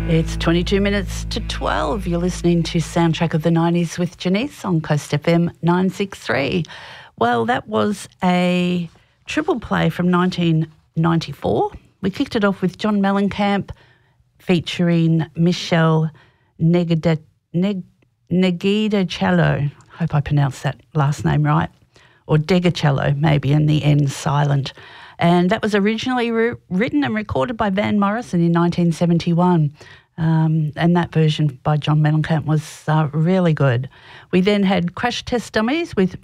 It's 22 minutes to 12. You're listening to Soundtrack of the 90s with Janice on Coast FM 963. Well, that was a triple play from 1994. We kicked it off with John Mellencamp featuring Michelle Neguidacello. Hope I pronounced that last name right. Or Degacello, maybe, in the end silent. And that was originally written and recorded by Van Morrison in 1971. And that version by John Mellencamp was really good. We then had Crash Test Dummies with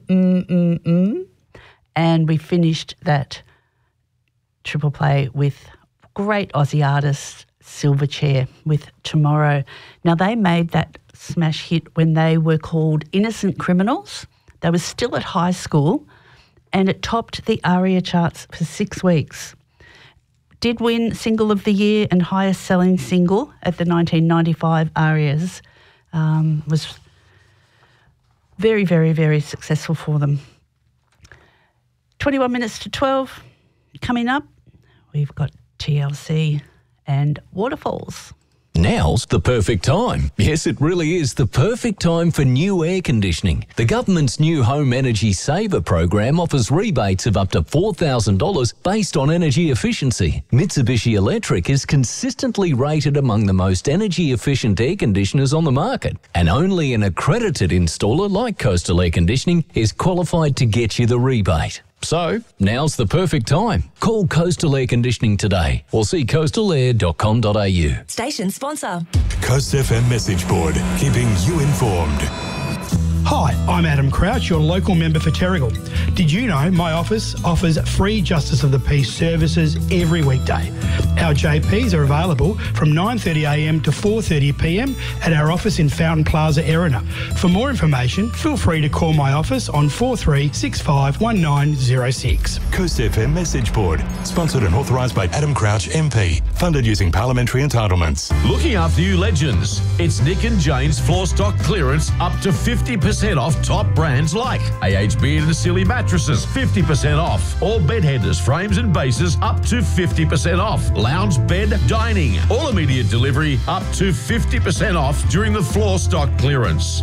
and we finished that triple play with great Aussie artist Silverchair with Tomorrow. Now, they made that smash hit when they were called Innocent Criminals. They were still at high school, and it topped the ARIA charts for 6 weeks. Did win Single of the Year and highest selling single at the 1995 ARIAs. Was very, very, very successful for them. 21 minutes to 12. Coming up, we've got TLC and Waterfalls. Now's the perfect time. Yes, it really is the perfect time for new air conditioning. The government's new Home Energy Saver program offers rebates of up to $4,000 based on energy efficiency. Mitsubishi Electric is consistently rated among the most energy efficient air conditioners on the market, and only an accredited installer like Coastal Air Conditioning is qualified to get you the rebate. So, now's the perfect time. Call Coastal Air Conditioning today or see coastalair.com.au. Station sponsor. Coast FM message board, keeping you informed. Hi, I'm Adam Crouch, your local member for Terrigal. Did you know my office offers free Justice of the Peace services every weekday? Our JPs are available from 9:30am to 4:30pm at our office in Fountain Plaza, Erina. For more information, feel free to call my office on 43651906. Coast FM message board, sponsored and authorised by Adam Crouch MP, funded using parliamentary entitlements. Looking after you legends, it's Nick and Jane's floor stock clearance up to 50% off top brands like AH Beard and Silly mattresses, 50% off. All bed headers, frames and bases up to 50% off. Lounge bed, dining, all immediate delivery up to 50% off during the floor stock clearance.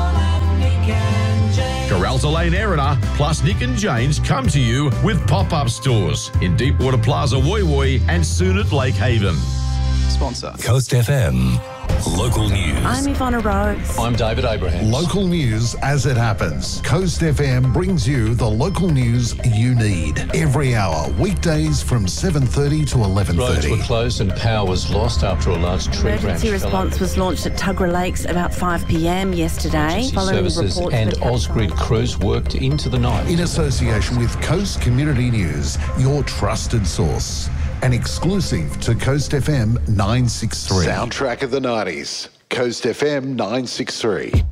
Corralta Lane Erina plus Nick and Jane's come to you with pop-up stores in Deepwater Plaza, Woy Woy and soon at Lake Haven. Sponsor Coast FM. Local news. I'm Ivana Rose. I'm David Abraham. Local news as it happens. Coast FM brings you the local news you need every hour, weekdays from 7:30 to 11:30. Roads were closed and power was lost after a large tree branch Emergency response was launched at Tuggerah Lakes about 5pm yesterday. Following services and Ausgrid crews worked into the night. In association with Coast Community News, your trusted source. An exclusive to Coast FM 963. Soundtrack of the 90s. Coast FM 963.